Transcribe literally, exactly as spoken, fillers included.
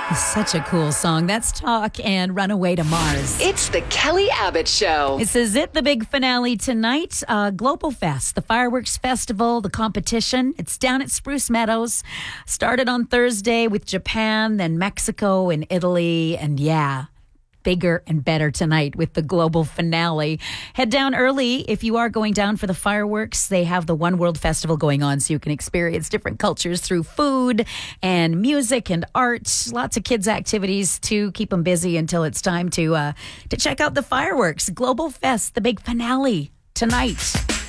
Such a cool song. That's Talk and Runaway to Mars. It's the Kelly Abbott Show. This is it, the big finale tonight. Uh, Global Fest, the fireworks festival, the competition. It's down at Spruce Meadows. Started on Thursday with Japan, then Mexico and Italy. And yeah, bigger and better tonight with the global finale. Head down early if you are going down for the fireworks. They have the One World Festival going on, so you can experience different cultures through food and music and art. Lots of kids' activities to keep them busy until it's time to uh, to check out the fireworks. Global Fest, the big finale tonight.